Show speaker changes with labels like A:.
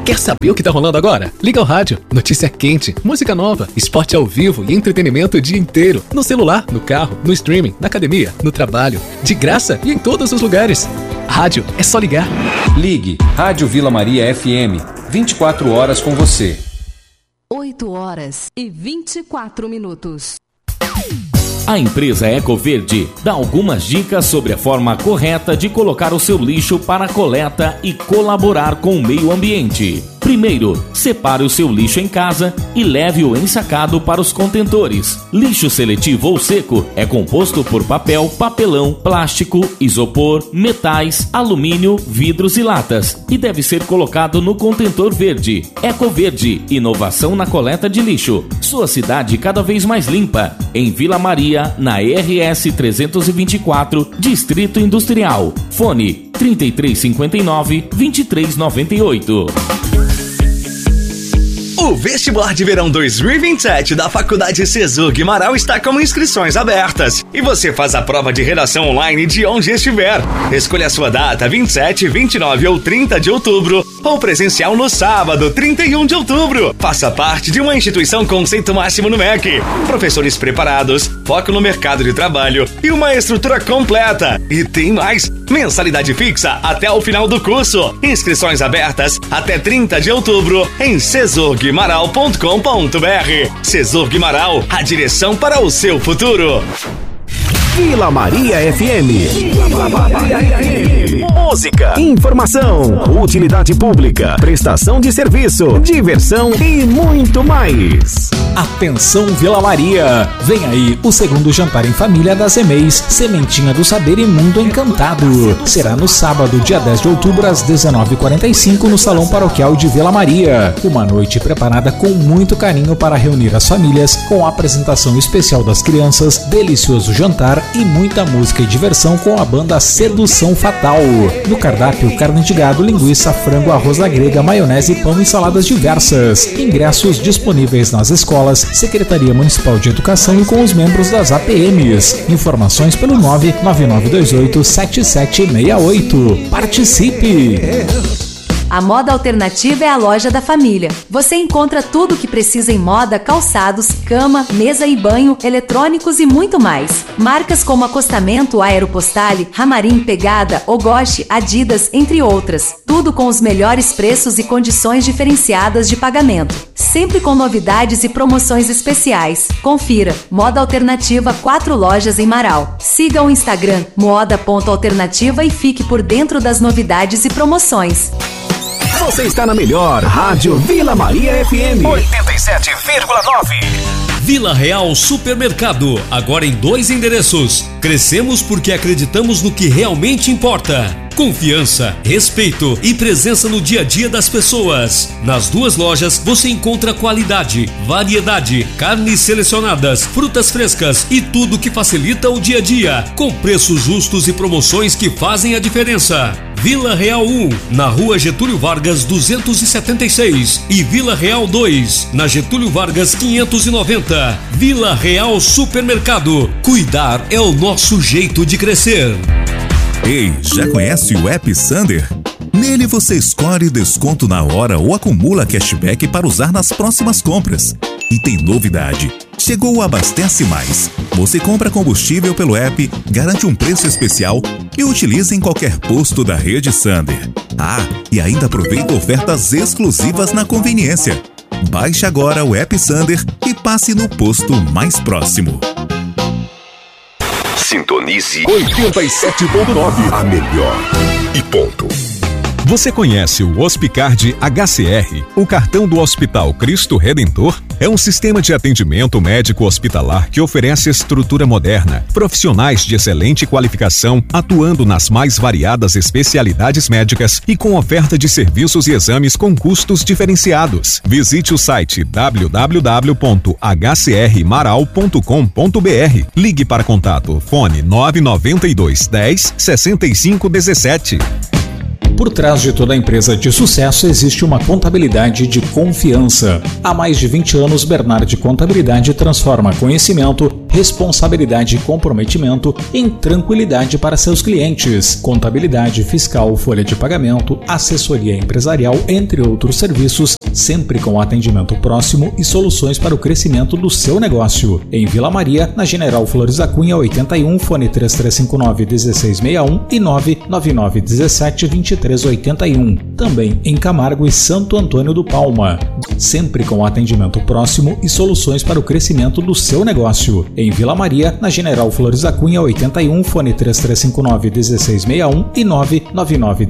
A: Quer saber o que tá rolando agora? Liga o rádio, notícia quente, música nova, esporte ao vivo e entretenimento o dia inteiro. No celular, no carro, no streaming, na academia, no trabalho, de graça e em todos os lugares. Rádio, é só ligar.
B: Ligue Rádio Vila Maria FM, 24 horas com você.
C: 8h24.
D: A empresa Ecoverde dá algumas dicas sobre a forma correta de colocar o seu lixo para a coleta e colaborar com o meio ambiente. Primeiro, separe o seu lixo em casa e leve-o ensacado para os contentores. Lixo seletivo ou seco é composto por papel, papelão, plástico, isopor, metais, alumínio, vidros e latas e deve ser colocado no contentor verde. Ecoverde, inovação na coleta de lixo. Sua cidade cada vez mais limpa. Em Vila Maria, na RS 324, Distrito Industrial. Fone 3359-2398.
E: O vestibular de verão 2027 da Faculdade Cesur Guimarães está com inscrições abertas e você faz a prova de redação online de onde estiver. Escolha a sua data 27, 29 ou 30 de outubro ou presencial no sábado, 31 de outubro. Faça parte de uma instituição conceito máximo no MEC, professores preparados, foco no mercado de trabalho e uma estrutura completa. E tem mais, mensalidade fixa até o final do curso. Inscrições abertas até 30 de outubro em cesurguimarães.com.br. Cesur Guimarães, a direção para o seu futuro.
F: Vila Maria FM. Vila Maria FM. Música, informação, utilidade pública, prestação de serviço, diversão e muito mais.
G: Atenção Vila Maria, vem aí o segundo jantar em família das EMEIs, Sementinha do Saber e Mundo Encantado. Será no sábado, dia 10 de outubro, às 19h45, no Salão Paroquial de Vila Maria. Uma noite preparada com muito carinho para reunir as famílias, com a apresentação especial das crianças, delicioso jantar e muita música e diversão com a banda Sedução Fatal. No cardápio, carne de gado, linguiça, frango, arroz à grega, maionese, pão e saladas diversas. Ingressos disponíveis nas escolas, Secretaria Municipal de Educação e com os membros das APMs. Informações pelo 99928-7768. Participe!
C: A Moda Alternativa é a loja da família. Você encontra tudo o que precisa em moda, calçados, cama, mesa e banho, eletrônicos e muito mais. Marcas como Acostamento, Aeropostale, Ramarim, Pegada, Ogoshi, Adidas, entre outras. Tudo com os melhores preços e condições diferenciadas de pagamento. Sempre com novidades e promoções especiais. Confira. Moda Alternativa, 4 lojas em Marau. Siga o Instagram moda.alternativa e fique por dentro das novidades e promoções.
F: Você está na melhor Rádio Vila Maria FM 87,9.
H: Vila Real Supermercado, agora em 2 endereços. Crescemos porque acreditamos no que realmente importa. Confiança, respeito e presença no dia a dia das pessoas. Nas 2 lojas você encontra qualidade, variedade, carnes selecionadas, frutas frescas e tudo que facilita o dia a dia, com preços justos e promoções que fazem a diferença. Vila Real 1, na Rua Getúlio Vargas 276 e Vila Real 2, na Getúlio Vargas 590. Vila Real Supermercado. Cuidar é o nosso jeito de crescer.
I: Ei, já conhece o app Sander? Nele você escolhe desconto na hora ou acumula cashback para usar nas próximas compras. E tem novidade. Chegou o Abastece Mais. Você compra combustível pelo app, garante um preço especial e utiliza em qualquer posto da rede Sander. Ah, e ainda aproveita ofertas exclusivas na conveniência. Baixe agora o app Sander e passe no posto mais próximo.
F: Sintonize 87.9, a melhor e ponto.
J: Você conhece o Hospicard HCR, o cartão do Hospital Cristo Redentor? É um sistema de atendimento médico hospitalar que oferece estrutura moderna, profissionais de excelente qualificação, atuando nas mais variadas especialidades médicas e com oferta de serviços e exames com custos diferenciados. Visite o site www.hcrmarau.com.br. Ligue para contato, fone 992 10 65 17.
G: Por trás de toda empresa de sucesso existe uma contabilidade de confiança. Há mais de 20 anos, Bernardi Contabilidade transforma conhecimento, responsabilidade e comprometimento em tranquilidade para seus clientes, contabilidade fiscal, folha de pagamento, assessoria empresarial, entre outros serviços, sempre com atendimento próximo e soluções para o crescimento do seu negócio. Em Vila Maria, na General Flores da Cunha 81, fone 3359-1661 e 99917-2381. Também em Camargo e Santo Antônio do Palma, sempre com atendimento próximo e soluções para o crescimento do seu negócio. Em Vila Maria, na General Flores da Cunha 81, fone 3359-1661 e 999